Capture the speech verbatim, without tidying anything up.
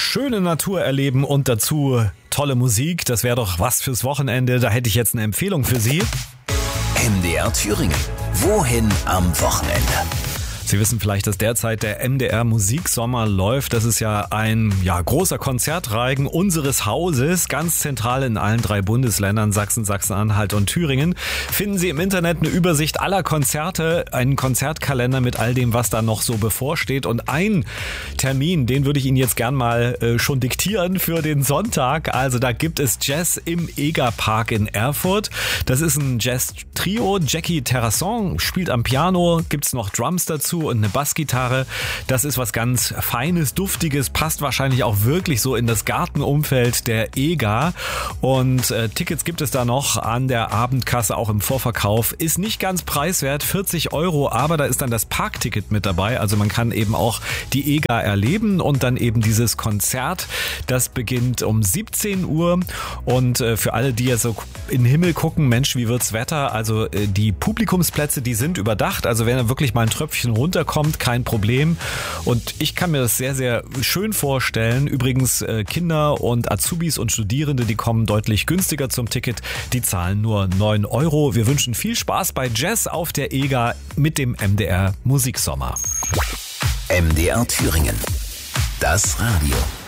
schöne Natur erleben und dazu tolle Musik. Das wäre doch was fürs Wochenende. Da hätte ich jetzt eine Empfehlung für Sie. M D R Thüringen. Wohin am Wochenende? Sie wissen vielleicht, dass derzeit der M D R Musiksommer läuft. Das ist ja ein ja, großer Konzertreigen unseres Hauses, ganz zentral in allen drei Bundesländern, Sachsen, Sachsen-Anhalt und Thüringen. Finden Sie im Internet eine Übersicht aller Konzerte, einen Konzertkalender mit all dem, was da noch so bevorsteht. Und ein Termin, den würde ich Ihnen jetzt gern mal äh, schon diktieren für den Sonntag. Also da gibt es Jazz im Egerpark in Erfurt. Das ist ein Jazz-Trio. Jackie Terrasson spielt am Piano, gibt's noch Drums dazu und eine Bassgitarre. Das ist was ganz Feines, Duftiges, passt wahrscheinlich auch wirklich so in das Gartenumfeld der E G A. Und äh, Tickets gibt es da noch an der Abendkasse, auch im Vorverkauf. Ist nicht ganz preiswert, vierzig Euro, aber da ist dann das Parkticket mit dabei. Also man kann eben auch die E G A erleben und dann eben dieses Konzert. Das beginnt um siebzehn Uhr und äh, für alle, die jetzt so in den Himmel gucken, Mensch, wie wird's Wetter? Also äh, die Publikumsplätze, die sind überdacht. Also wenn da wirklich mal ein Tröpfchen runterkommt, kein Problem. Und ich kann mir das sehr, sehr schön vorstellen. Übrigens, äh, Kinder und Azubis und Studierende, die kommen deutlich günstiger zum Ticket. Die zahlen nur neun Euro. Wir wünschen viel Spaß bei Jazz auf der E G A mit dem M D R Musiksommer. M D R Thüringen. Das Radio.